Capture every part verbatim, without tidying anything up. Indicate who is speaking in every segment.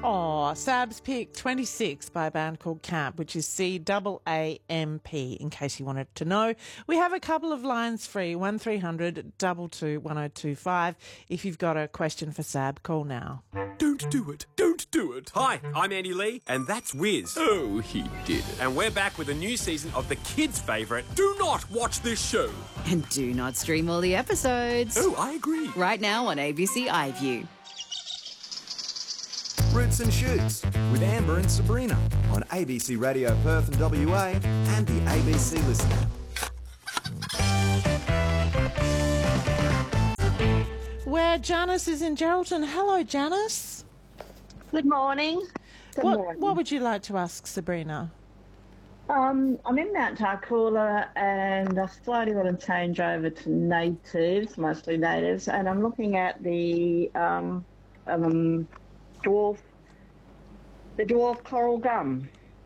Speaker 1: Oh, Sab's pick twenty-six by a band called Camp, which is C A A M P, in case you wanted to know. We have a couple of lines free, one three hundred two two one oh two five. If you've got a question for Sab, call now.
Speaker 2: Don't do it. Don't do it.
Speaker 3: Hi, I'm Andy Lee, and that's Wiz.
Speaker 2: Oh, he did it.
Speaker 3: And we're back with a new season of the kids' favourite.
Speaker 2: Do not watch this show.
Speaker 4: And do not stream all the episodes.
Speaker 2: Oh, I agree.
Speaker 4: Right now on A B C iView.
Speaker 5: Roots and Shoots with Amber and Sabrina on A B C Radio Perth and W A and the A B C Listen app.
Speaker 1: Where Janice is in Geraldton. Hello, Janice.
Speaker 6: Good morning. Good
Speaker 1: what,
Speaker 6: morning.
Speaker 1: what would you like to ask Sabrina?
Speaker 6: Um, I'm in Mount Tarcoola and I slowly want to change over to natives, mostly natives, and I'm looking at the um, um, dwarf, the dwarf coral gum.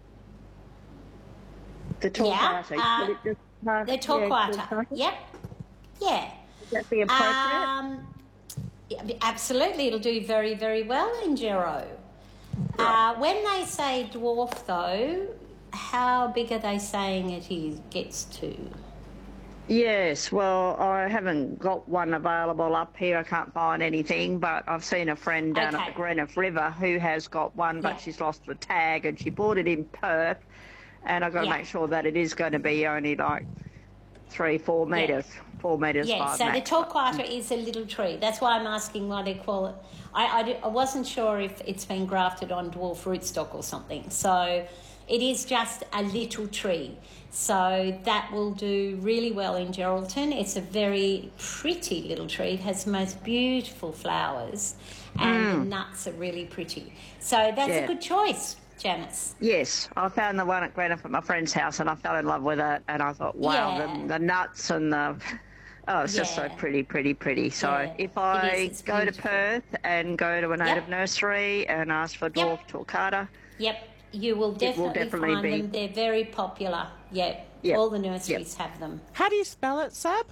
Speaker 6: The torquata.
Speaker 7: Yeah,
Speaker 6: Could it just pass-
Speaker 7: The torquata.
Speaker 6: yeah, could it
Speaker 7: Yep. Yeah.
Speaker 6: Would that be appropriate?
Speaker 7: Um, yeah, absolutely, it'll do very, very well in Gero. Uh, when they say dwarf, though, how big are they saying it is, gets to?
Speaker 6: Yes, well, I haven't got one available up here. I can't find anything, but I've seen a friend down
Speaker 7: Okay.
Speaker 6: at the Greenock River who has got one, but
Speaker 7: Yeah.
Speaker 6: she's lost the tag and she bought it in Perth, and I've got to
Speaker 7: Yeah.
Speaker 6: make sure that it is going to be only like three, four metres, four metres
Speaker 7: Yeah,
Speaker 6: five
Speaker 7: so
Speaker 6: max.
Speaker 7: the torquata is a little tree. That's why I'm asking why they call it. I, I, di- I wasn't sure if it's been grafted on dwarf rootstock or something. So it is just a little tree. So that will do really well in Geraldton. It's a very pretty little tree. It has the most beautiful flowers and the nuts are really pretty. So that's
Speaker 6: Yeah.
Speaker 7: a good choice, Janice.
Speaker 6: Yes, I found the one at Greenock at my friend's house and I fell in love with it, and I thought, wow,
Speaker 7: Yeah.
Speaker 6: the, the nuts and the... Oh, it's just so
Speaker 7: Yeah.
Speaker 6: pretty, pretty, pretty. So
Speaker 7: Yeah,
Speaker 6: if I
Speaker 7: it is. It's
Speaker 6: go to
Speaker 7: beautiful.
Speaker 6: Perth and go to a native
Speaker 7: Yep.
Speaker 6: nursery and ask for dwarf
Speaker 7: Yep.
Speaker 6: torquata,
Speaker 7: Yep, you will definitely,
Speaker 6: definitely
Speaker 7: find
Speaker 6: be-
Speaker 7: them. They're very popular. Yeah,
Speaker 6: Yep.
Speaker 7: all the nurseries have them.
Speaker 1: How do you spell it, Sab?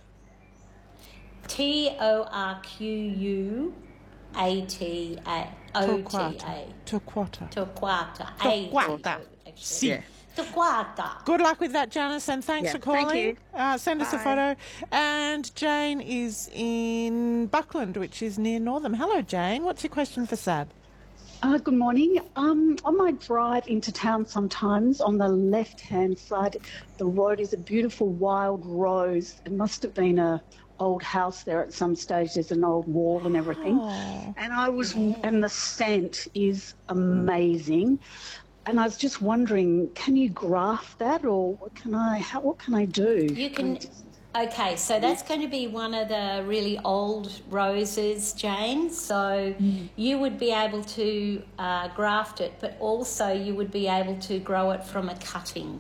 Speaker 7: T O R Q U A T A O T A.
Speaker 1: Torquata.
Speaker 7: Torquata.
Speaker 1: Torquata. Si.
Speaker 6: Yeah.
Speaker 7: Torquata.
Speaker 1: Good luck with that, Janice, and thanks
Speaker 6: Yeah,
Speaker 1: for calling.
Speaker 6: thank you.
Speaker 1: Uh, send us a
Speaker 6: Bye.
Speaker 1: photo. And Jane is in Buckland, which is near Northam. Hello, Jane. What's your question for Sab?
Speaker 8: Uh, good morning. Um, on my drive into town sometimes, on the left-hand side, the road is a beautiful wild rose. It must have been a old house there at some stage. There's an old wall and everything.
Speaker 1: Oh.
Speaker 8: And I was, and the scent is amazing. And I was just wondering, can you graft that, or what can I? How, what can I do?
Speaker 7: You can. Okay, so that's going to be one of the really old roses, Jane. So you would be able to uh, graft it, but also you would be able to grow it from a cutting.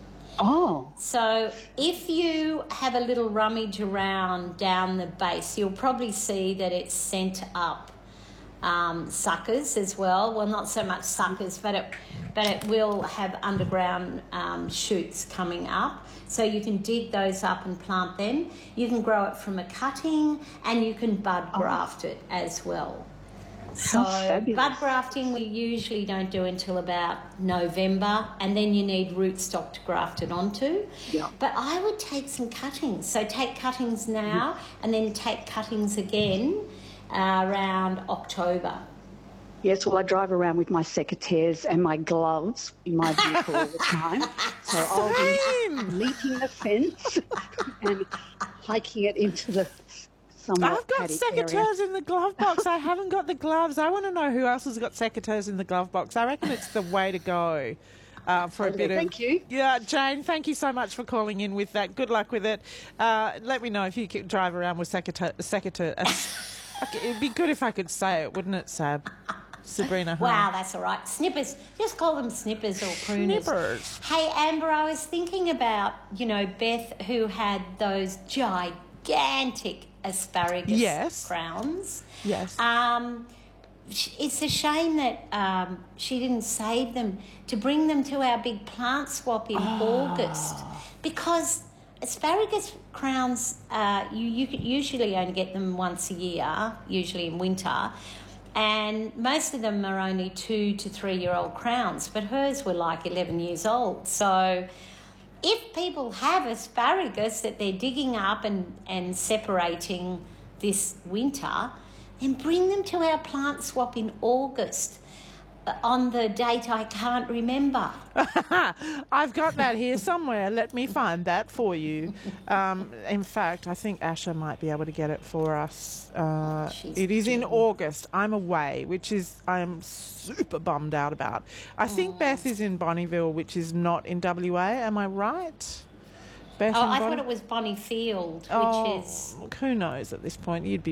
Speaker 8: Oh,
Speaker 7: So if you have a little rummage around down the base, you'll probably see that it's sent up um, suckers as well. Well, not so much suckers, but it but it will have underground um, shoots coming up. So you can dig those up and plant them. You can grow it from a cutting, and you can bud graft it as well. So
Speaker 8: fabulous.
Speaker 7: bud grafting we usually don't do until about November, and then you need rootstock to graft it onto.
Speaker 8: Yeah.
Speaker 7: But I would take some cuttings. So take cuttings now and then take cuttings again uh, around October.
Speaker 8: yes. Well, I drive around with my secateurs and my gloves in my vehicle all the time. So I'll be leaping the fence and hiking it into the somewhat
Speaker 1: I've got
Speaker 8: paddock area.
Speaker 1: secateurs in the glove box. I haven't got the gloves. I want to know who else has got secateurs in the glove box. I reckon it's the way to go. Uh, for a
Speaker 8: Okay,
Speaker 1: bit of
Speaker 8: thank you.
Speaker 1: Yeah, Jane, thank you so much for calling in with that. Good luck with it. Uh, let me know if you could drive around with secateur. secateur uh, okay, it'd be good if I could say it, wouldn't it, Sab? Sabrina. huh?
Speaker 7: Wow, that's all right. Snippers. Just call them snippers or pruners.
Speaker 1: Snippers.
Speaker 7: Hey, Amber, I was thinking about, you know, Beth, who had those gigantic asparagus
Speaker 1: Yes.
Speaker 7: crowns.
Speaker 1: Yes.
Speaker 7: Um, sh- it's a shame that um, she didn't save them to bring them to our big plant swap in August, because asparagus crowns, uh, you, you could usually only get them once a year, usually in winter. And most of them are only two to three-year-old crowns, but hers were like eleven years old. So if people have asparagus that they're digging up and, and separating this winter, then bring them to our plant swap in August on the date I can't remember.
Speaker 1: I've got that here somewhere. Let me find that for you. Um, in fact, I think Asha might be able to get it for us. Uh, it is in August. I'm away, which is I'm super bummed out about. I think Beth is in Bonneville, which is not in W A. Am I right? Beth
Speaker 7: Oh,
Speaker 1: in
Speaker 7: I
Speaker 1: Bonnie-
Speaker 7: thought it was Bonnie Field, which
Speaker 1: oh,
Speaker 7: is...
Speaker 1: who knows at this point? You'd be